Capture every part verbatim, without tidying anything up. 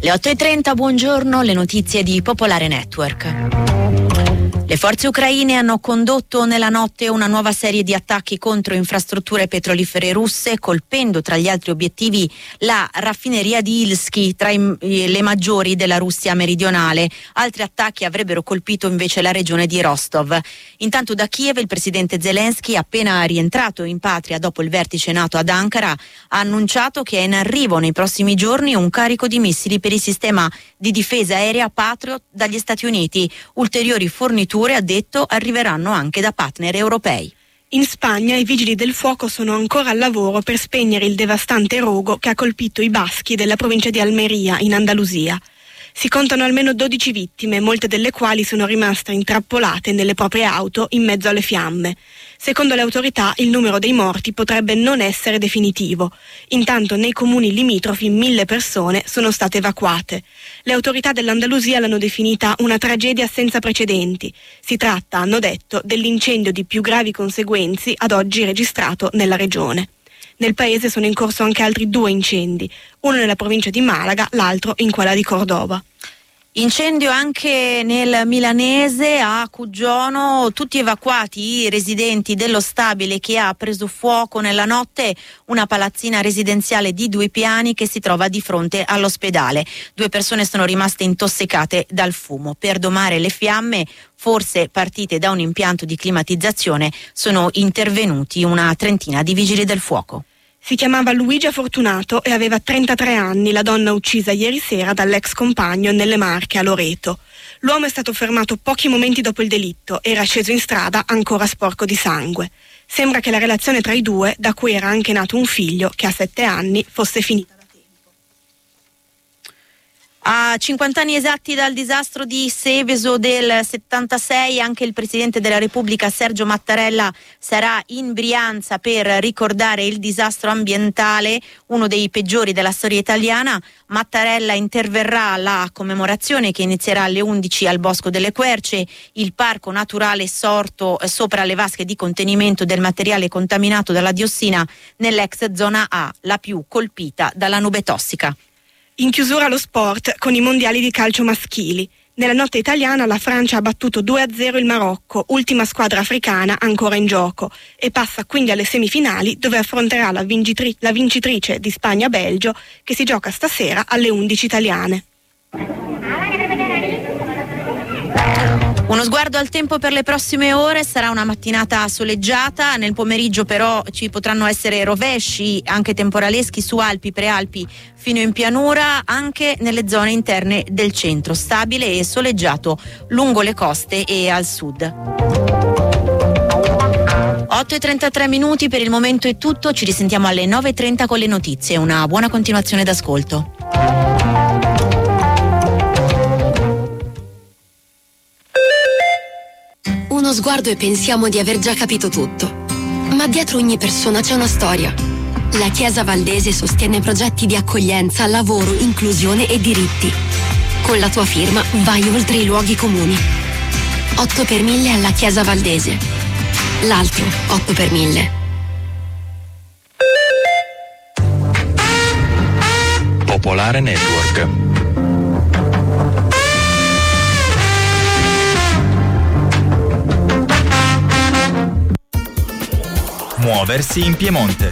Le otto e trenta, buongiorno, le notizie di Popolare Network. Le forze ucraine hanno condotto nella notte una nuova serie di attacchi contro infrastrutture petrolifere russe, colpendo tra gli altri obiettivi la raffineria di Ilsky, tra i, le maggiori della Russia meridionale. Altri attacchi avrebbero colpito invece la regione di Rostov. Intanto da Kiev il presidente Zelensky, appena rientrato in patria dopo il vertice NATO ad Ankara, ha annunciato che è in arrivo nei prossimi giorni un carico di missili per il sistema di difesa aerea Patriot dagli Stati Uniti. Ulteriori forniture, ha detto, arriveranno anche da partner europei. In Spagna i vigili del fuoco sono ancora al lavoro per spegnere il devastante rogo che ha colpito i baschi della provincia di Almeria, in Andalusia. Si contano almeno dodici vittime, molte delle quali sono rimaste intrappolate nelle proprie auto in mezzo alle fiamme. Secondo le autorità il numero dei morti potrebbe non essere definitivo. Intanto nei comuni limitrofi mille persone sono state evacuate. Le autorità dell'Andalusia l'hanno definita una tragedia senza precedenti. Si tratta, hanno detto, dell'incendio di più gravi conseguenze ad oggi registrato nella regione. Nel paese sono in corso anche altri due incendi, uno nella provincia di Malaga, l'altro in quella di Cordova. Incendio anche nel milanese, a Cuggiono, tutti evacuati i residenti dello stabile che ha preso fuoco nella notte, una palazzina residenziale di due piani che si trova di fronte all'ospedale. Due persone sono rimaste intossicate dal fumo. Per domare le fiamme, forse partite da un impianto di climatizzazione, sono intervenuti una trentina di vigili del fuoco. Si chiamava Luigia Fortunato e aveva trentatré anni, la donna uccisa ieri sera dall'ex compagno nelle Marche a Loreto. L'uomo è stato fermato pochi momenti dopo il delitto, era sceso in strada ancora sporco di sangue. Sembra che la relazione tra i due, da cui era anche nato un figlio che ha sette anni, fosse finita. A cinquanta anni esatti dal disastro di Seveso del settantasei, anche il Presidente della Repubblica Sergio Mattarella sarà in Brianza per ricordare il disastro ambientale, uno dei peggiori della storia italiana. Mattarella interverrà alla commemorazione che inizierà alle undici al Bosco delle Querce, il parco naturale sorto sopra le vasche di contenimento del materiale contaminato dalla diossina nell'ex zona A, la più colpita dalla nube tossica. In chiusura lo sport con i mondiali di calcio maschili. Nella notte italiana la Francia ha battuto due a zero il Marocco, ultima squadra africana ancora in gioco, e passa quindi alle semifinali dove affronterà la, vincitri- la vincitrice di Spagna-Belgio che si gioca stasera alle undici italiane. Uno sguardo al tempo per le prossime ore, sarà una mattinata soleggiata, nel pomeriggio però ci potranno essere rovesci, anche temporaleschi su Alpi, Prealpi fino in pianura, anche nelle zone interne del centro, stabile e soleggiato lungo le coste e al sud. otto e trentatré minuti, per il momento è tutto, ci risentiamo alle nove e trenta con le notizie, una buona continuazione d'ascolto. Uno sguardo e pensiamo di aver già capito tutto. Ma dietro ogni persona c'è una storia. La Chiesa Valdese sostiene progetti di accoglienza, lavoro, inclusione e diritti. Con la tua firma vai oltre i luoghi comuni. otto per mille alla Chiesa Valdese. L'altro otto per mille. Popolare Network. Muoversi in Piemonte.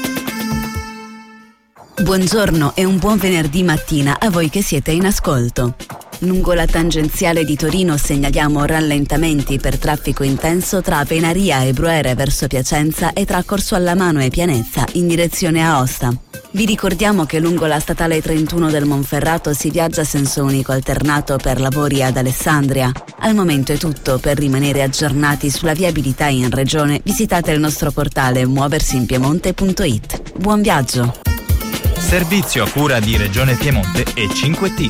Buongiorno e un buon venerdì mattina a voi che siete in ascolto. Lungo la tangenziale di Torino segnaliamo rallentamenti per traffico intenso tra Venaria e Bruere verso Piacenza e tra Corso Allamano e Pianezza in direzione Aosta. Vi ricordiamo che lungo la statale trentuno del Monferrato si viaggia a senso unico alternato per lavori ad Alessandria. Al momento è tutto. Per rimanere aggiornati sulla viabilità in regione visitate il nostro portale muoversinpiemonte punto it. Buon viaggio! Servizio a cura di Regione Piemonte e cinque T.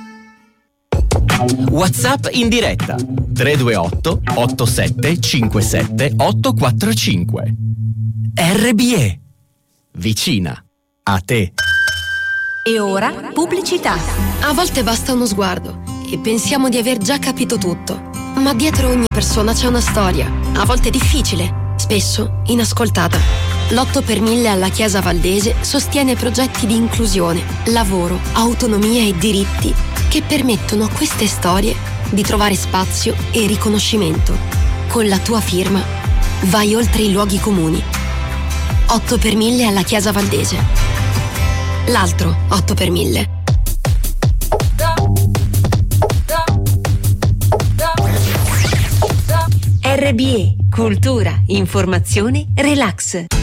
WhatsApp in diretta tre due otto otto sette cinque sette otto quattro cinque. R B E, vicina a te. E ora pubblicità. A volte basta uno sguardo e pensiamo di aver già capito tutto, ma dietro ogni persona c'è una storia, a volte difficile, spesso inascoltata. L'otto per mille alla Chiesa Valdese sostiene progetti di inclusione, lavoro, autonomia e diritti che permettono a queste storie di trovare spazio e riconoscimento. Con la tua firma vai oltre i luoghi comuni. otto per mille alla Chiesa Valdese. L'altro otto per mille. R B E, cultura, informazione, relax.